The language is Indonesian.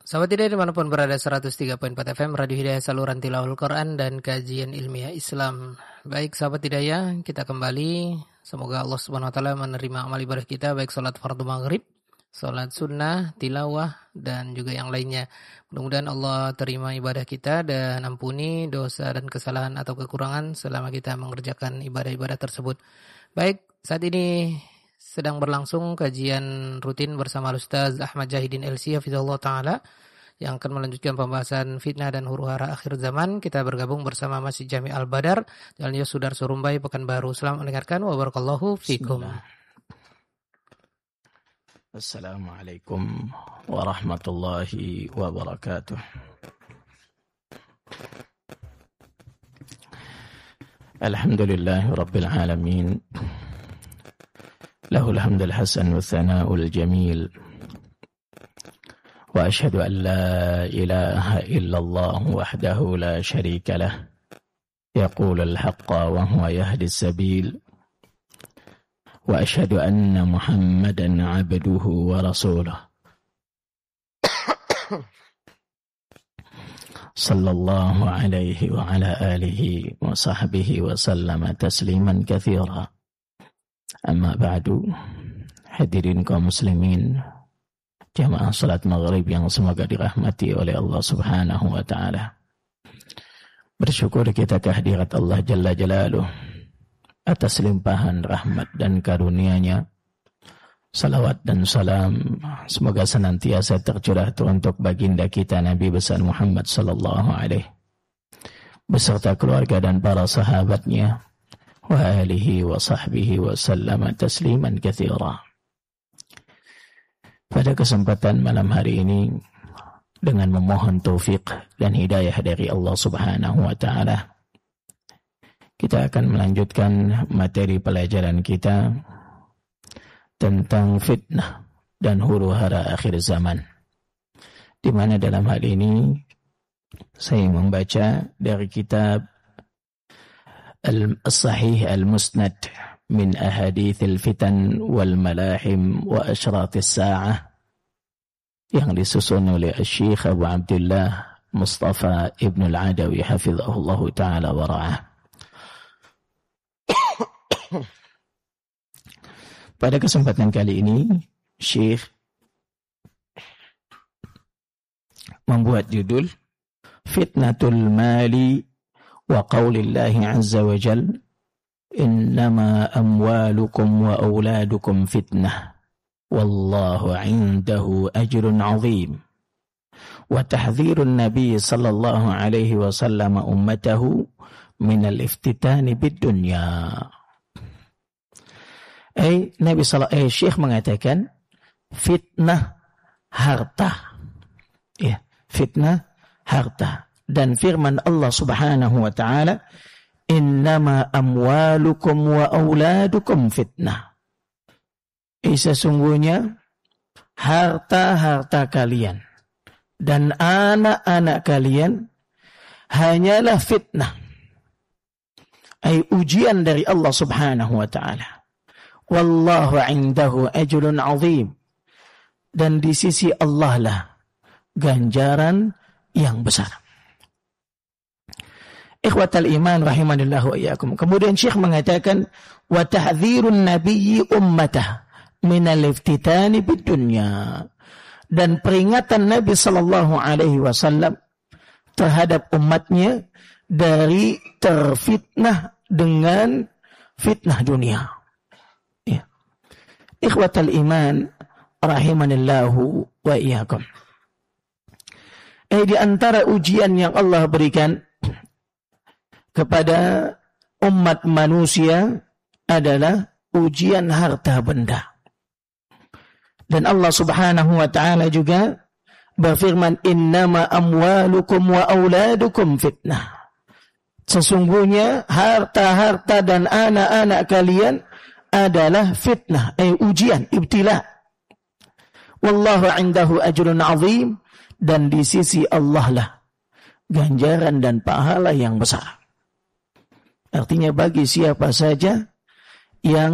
Sahabat Hidayah dimanapun berada, 103.4 FM Radio Hidayah, saluran tilawah Quran dan kajian ilmiah Islam. Baik sahabat Hidayah, kita kembali. Semoga Allah Subhanahu Wa Taala menerima amal ibadah kita, baik salat fardu maghrib, salat sunnah, tilawah, dan juga yang lainnya. Mudah-mudahan Allah terima ibadah kita dan ampuni dosa dan kesalahan atau kekurangan selama kita mengerjakan ibadah-ibadah tersebut. Baik, saat ini sedang berlangsung kajian rutin bersama Ustaz Ahmad Jahidin LC Hafizahullah Ta'ala yang akan melanjutkan pembahasan fitnah dan huru-hara akhir zaman. Kita bergabung bersama Masjid Jami Al-Badar Jalan Yosudar Surumbai, Pekanbaru. Selamat mendengarkan. Wa barakallahu fikum. Assalamualaikum warahmatullahi wabarakatuh. Alhamdulillahi rabbil alamin. Lahul hamdul hasan wa thana'ul jamil. Wa ashhadu an la ilaha illallah wahdahu la sharika lah. Yaqulul haqqa wa huwa yahdi sabil. Wa ashhadu anna Muhammadan abduhu wa rasuluh. Sallallahu alaihi wa ala alihi wa sahbihi wa sallama tasliman katsira. Amma ba'du, hadirin kaum muslimin, jamaah salat maghrib yang semoga dirahmati oleh Allah Subhanahu wa taala. Bersyukur kita kehadirat Allah Jalla Jalaluh atas limpahan rahmat dan karunia-Nya. Salawat dan salam semoga senantiasa tercurah untuk baginda kita Nabi besar Muhammad sallallahu alaihi beserta keluarga dan para sahabatnya, wa alihi wa sahbihi wa sallama tasliman katsira. Pada kesempatan malam hari ini, dengan memohon taufik dan hidayah dari Allah Subhanahu wa taala, kita akan melanjutkan materi pelajaran kita tentang fitnah dan huru-hara akhir zaman. Di mana dalam hal ini saya membaca dari kitab Al-Sahih Al-Musnad min Ahadithil Fitan wal Malahim wa Ashratis Sa'ah yang disusun oleh Syekh Abu Abdullah Mustafa Ibn Al-Adawi hafizahullah ta'ala wa ra'ah. Pada kesempatan kali ini Syekh membuat judul Fitnatul Mali wa qaulillahi azza wa jal innama amwalukum wa auladukum fitnah wallahu indahu ajrun azim wa tahdhirun nabi sallallahu alaihi wasallam ummatahu minal iftitani bid dunya. Syekh mengatakan fitnah harta, ya, fitnah harta. Dan firman Allah Subhanahu wa taala, innama amwalukum wa auladukum fitnah. Sesungguhnya harta-harta kalian dan anak-anak kalian hanyalah fitnah. Ujian dari Allah Subhanahu wa taala. Wallahu indahu ajrun azim. Dan di sisi Allah lah ganjaran yang besar. Ikhwatal iman rahimanillahu wa iyyakum. Kemudian Syekh mengatakan wa tahdhirun nabiyyi ummatah minal iftitani bid dunya. Dan peringatan Nabi sallallahu alaihi wasallam terhadap umatnya dari terfitnah dengan fitnah dunia. Ya. Ikhwatal iman rahimanillahu wa iyyakum. Di antara ujian yang Allah berikan kepada umat manusia adalah ujian harta benda. Dan Allah Subhanahu wa taala juga berfirman, innama amwalukum wa auladukum fitnah. Sesungguhnya harta-harta dan anak-anak kalian adalah fitnah, ujian, ibtila. Wallahu indahu ajrun azim. Dan di sisi Allah lah ganjaran dan pahala yang besar. Artinya bagi siapa saja yang